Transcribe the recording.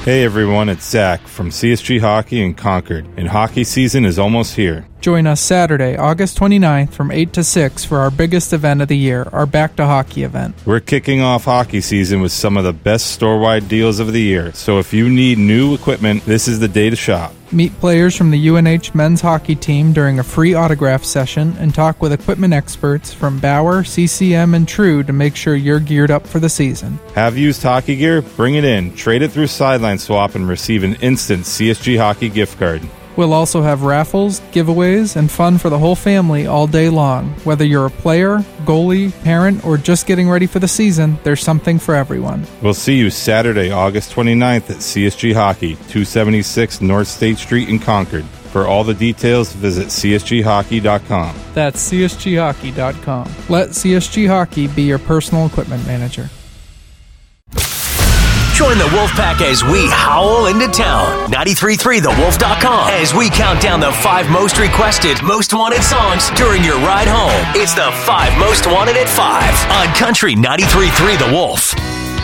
Hey everyone, it's Zach from CSG Hockey in Concord, and hockey season is almost here. Join us Saturday, August 29th from 8 to 6 for our biggest event of the year, our Back to Hockey event. We're kicking off hockey season with some of the best store-wide deals of the year, so if you need new equipment, this is the day to shop. Meet players from the UNH men's hockey team during a free autograph session and talk with equipment experts from Bauer, CCM, and True to make sure you're geared up for the season. Have used hockey gear? Bring it in, trade it through Sideline Swap, and receive an instant CSG Hockey gift card. We'll also have raffles, giveaways, and fun for the whole family all day long. Whether you're a player, goalie, parent, or just getting ready for the season, there's something for everyone. We'll see you Saturday, August 29th at CSG Hockey, 276 North State Street in Concord. For all the details, visit csghockey.com. That's csghockey.com. Let CSG Hockey be your personal equipment manager. Join the Wolfpack as we howl into town. 93.3thewolf.com as we count down the 5 most requested, most wanted songs during your ride home. It's the 5 most wanted at 5 on Country 93.3 The Wolf.